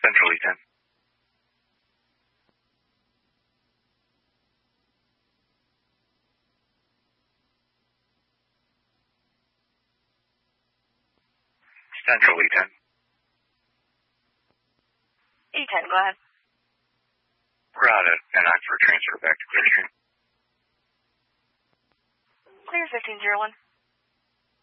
Central E10. Central E10. E10, go ahead. We're out at NI for a transfer back to Clearstream. Clear 1501.